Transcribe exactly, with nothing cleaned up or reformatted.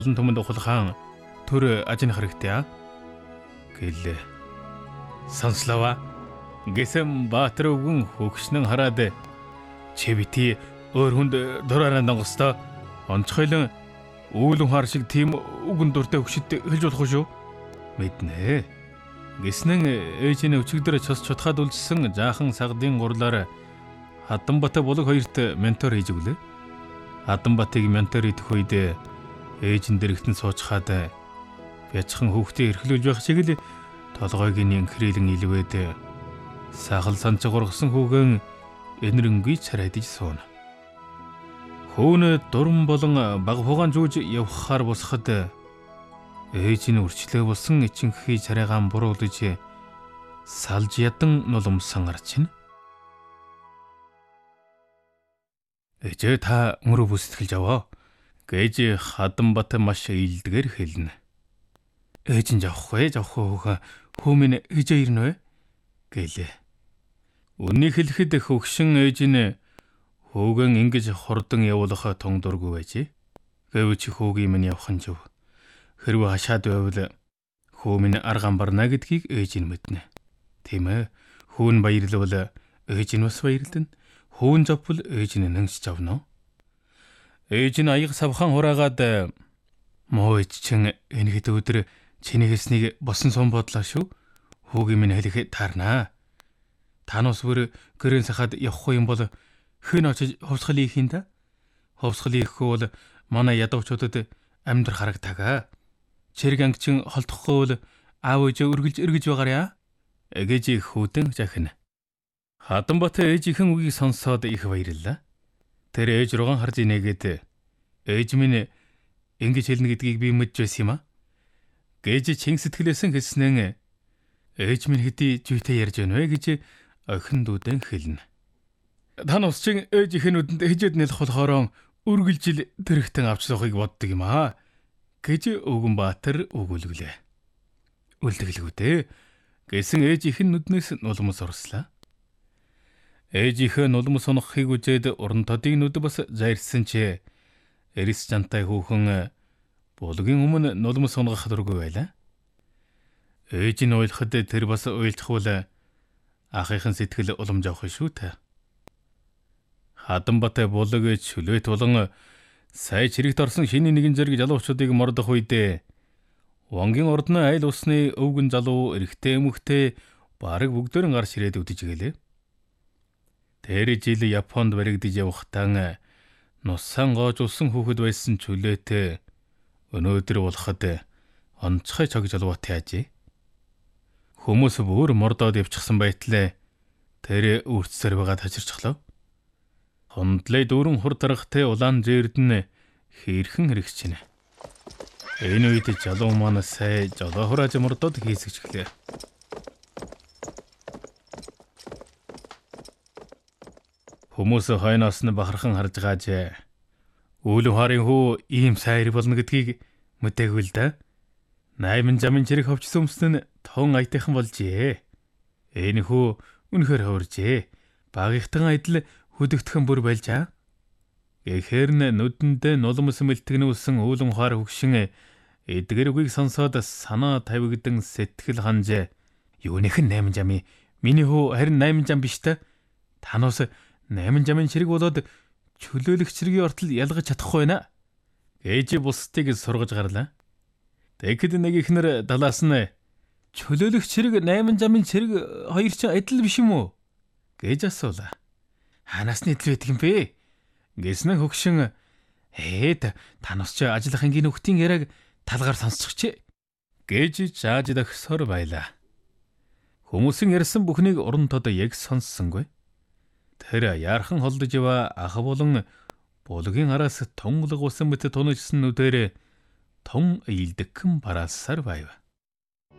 олон түмэнд ухалхан төр ажин хэрэгтэй гэлээ. Сонслова гэсэм Баатар өвгөн хөгшнэн хараад чи бити өөр хүнд дураараа донгостой онцгойлон үүлэн хар шиг тийм үгэн дуртай хөшөд хэлж болох шүү. Мэднэ. Гэснэн ээжийн өчигдөр цус чутгаад үлдсэн жаахан сагдын гурлаар Хатанбатай булаг хоёрт ментор хийж өглөө. Хатанбатыг ментор идэх үед ээжин дэрэгтэн суучхаад бяцхан хүүхдээ эрхлүүлж байх шиг л толгойгийн инхрэлэн илвээд сахал санч гургасан хүүгэн энэрэнгүй царайдж сууна. Хөөнө дуран болон баг хугаан жууж явхаар босход ээжийн үрчлээ болсон ичинхий царайгаан буруулж салж ядан нулимсан гарчна. Ээжээ та мөрөө бүсэтгэлж аваа гэж Хатанбат маш ийлдгээр хэлнэ. Ээж нь явахгүй явахгүй хөөмийн ээжээ ирнэ вэ гэлээ. Үнийг хэлэхэд хөгшин ээж нь хөөгөн ингэж хурдан явуулах тун дургүй байж. Гэвч хөөгийн минь явах нь жив. Хэрвээ хашаад байвал хөөмийн аргаан барна гэдгийг ээж нь мэднэ. Тийм ээ. Хөөн баярлвал ээж нь бас баярлдана. Хөөн завбал ээж нь нэнгэж авна. Ээж нь аяг савхан хураагаад муу ээж чин энэ хэд өдөр чиний хэлснийг босон сон бодлоо шүү. Хөөгийн минь хэлэх таарнаа. Танаас бүр гэрэн сахад явахгүй юм бол хэн очиж хувцгал ийх юм да? Хувцгал ийхгүй бол манай ядуучуудад амьдрах харагтаага. Чирэг ангичин холдохгүй бол аав ээж өргөлж эргэж байгаарай гэж хүүдэн захина. Хатанбат ээжийнхэн үгийг сонсоод их баярллаа. Тэр ээж рууган харж инээгээд ээж минь ингэж хэлнэ гэдгийг би мэдж байсан юм а. Гэж чин сэтгэлээсэн хэлснэн ээж минь хэдий жүйтэй ярьж байна вэ гэж охин дүүдэн хэлнэ. Та нас чин ээжийнхэн нүдэнд хижээд нэлэх болохоор үргэлжил тэрэгтэн авч сухыг боддог юм аа гэж өвгөн Баатар өгүүлгэлээ. Үлдгэлгүй дээ гэсэн ээжийнхэн нүднээс нулимс орслаа. Ээжийнхээ нулимс унахыг үзээд уран тодыг нүд бас зайрсан ч эрис жантай хүүхэн булгийн өмнө нулимс унгах дургүй байлаа. Ээж нь уйлахад тэр бас уйлчихвал ахыхын сэтгэл уламж авах шүү та. Хатанбатай булаг чөлөөт болон сая чирэгт орсон шиний нэгэн зэрэг залуучуудыг мордох үед Вонгийн ордны айл усны өвгөн залуу эрэгтэй эмэгтэй бараг бүгдээрэн гарч ирээд үдэж гэлээ. Тэр жил Японд баригдаж явахдаа нусан гоож усан хүүхэд байсан чөлөөтэй өнөөдөр болоход онцгой цог залуутай ажээ. Хүмүүс бүр мордоод явчихсан байтал тэр үрцсээр байгаа тажирчглаа. Хондлой дөрөн хур тарахтай улаан зээрдэн хэрхэн хэрэгчнэ. Энэ үед залуу маань сая жолоо хурааж мордоод хийсгэжглээ. Хүмүүс хойноос нь бахархан харж гааж үүлэн харын хүү ийм сайр болно гэдгийг мэдээгүй л да. Найман замын чирэг ховчсон өмснө нь тон аятайхан болжээ. Энэ хүү үнэхээр ховржээ. Багийнхтан айдал хөдөгтгөн бүр байлжаа. Гэхээр н нүдэндээ нулимс мэлтгэнүүлсэн үүлэн хар хөгшин эдгэр үгийг сонсоод санаа тавигдан сэтгэл ханж юуныхэн найман замын миний хүү харин найман зам биш та. Танаас найман замын чирэг болоод чөлөөлөх чиргийн ортол ялгаж чадахгүй байна. Ээж бусдыг сургаж гарлаа. Тэгэхэд нэг ихнэр далаас нь чөлөөлөх чирэг найман замын чирэг хоёр ч адил биш юм уу гэж асуулаа. Ханаас нь идэл байдаг юм бэ? Гэснэ хөгшин ээд танаас ч ажиллах ангийн нөхдийн яриаг талгаар сонсчихчээ гэж зааж дагсаар байлаа. Хүмүүсийн ярьсан бүхнийг уран тод яг сонссонгүй. Тэр яархан холдож ява ах болон булгийн араас тунгалаг усан мэт тунажсан нүдээр тун ийдэгхэн бараасаар байв.